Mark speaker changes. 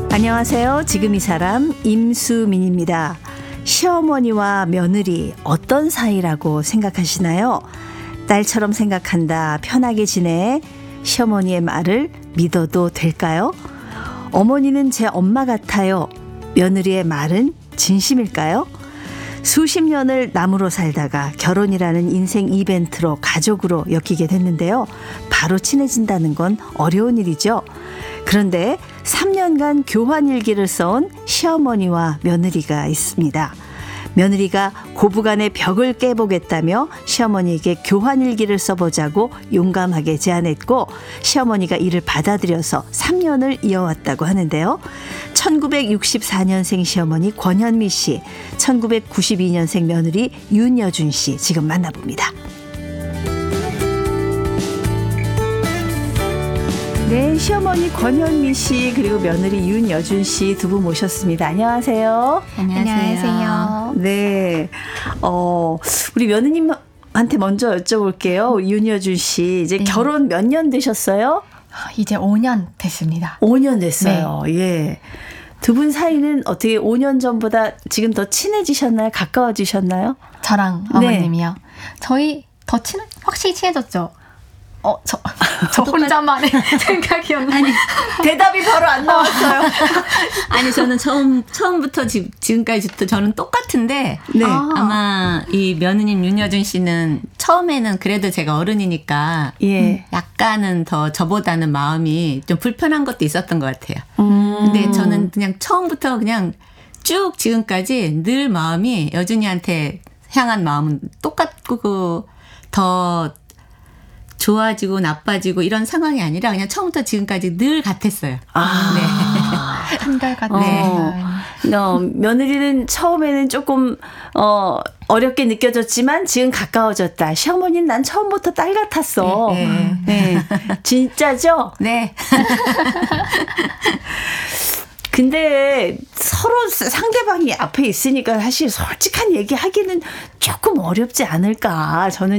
Speaker 1: 안녕하세요. 지금 이 사람 임수민입니다. 시어머니와 며느리 어떤 사이라고 생각하시나요? 딸처럼 생각한다, 편하게 지내. 시어머니의 말을 믿어도 될까요? 어머니는 제 엄마 같아요. 며느리의 말은 진심일까요? 수십 년을 남으로 살다가 결혼이라는 인생 이벤트로 가족으로 엮이게 됐는데요. 바로 친해진다는 건 어려운 일이죠. 그런데 3년간 교환일기를 써온 시어머니와 며느리가 있습니다. 며느리가 고부간의 벽을 깨보겠다며 시어머니에게 교환일기를 써보자고 용감하게 제안했고, 시어머니가 이를 받아들여서 3년을 이어왔다고 하는데요. 1964년생 시어머니 권현미 씨, 1992년생 며느리 윤여준 씨, 지금 만나봅니다. 네, 시어머니 권현미 씨 그리고 며느리 윤여준 씨 두 분 모셨습니다. 안녕하세요.
Speaker 2: 안녕하세요.
Speaker 1: 네, 우리 며느님한테 먼저 여쭤볼게요. 윤여준 씨, 이제 결혼 몇 년 되셨어요?
Speaker 2: 이제 5년 됐습니다.
Speaker 1: 5년 됐어요. 네. 예. 두 분 사이는 어떻게 5년 전보다 지금 더 친해지셨나요? 가까워지셨나요?
Speaker 2: 저랑 어머님이요. 네. 저희 확실히 친해졌죠. 저 혼자만의 생각이었나요?
Speaker 1: 아니, 대답이 바로 안 나왔어요.
Speaker 3: 아니, 저는 처음부터 지금까지도 저는 똑같은데,
Speaker 1: 네.
Speaker 3: 아마 이 며느님 윤여준 씨는 처음에는 그래도 제가 어른이니까,
Speaker 1: 예.
Speaker 3: 약간은 더 저보다는 마음이 좀 불편한 것도 있었던 것 같아요. 근데 저는 그냥 처음부터 그냥 쭉 지금까지 늘 마음이 여준이한테 향한 마음은 똑같고, 더 좋아지고 나빠지고 이런 상황이 아니라 그냥 처음부터 지금까지 늘 같았어요.
Speaker 2: 네. 한 달 같네요.
Speaker 1: 며느리는 처음에는 조금 어렵게 느껴졌지만 지금 가까워졌다. 시어머니는 난 처음부터 딸 같았어. 네. 진짜죠?
Speaker 3: 네.
Speaker 1: 근데 서로 상대방이 앞에 있으니까 사실 솔직한 얘기하기는 조금 어렵지 않을까. 저는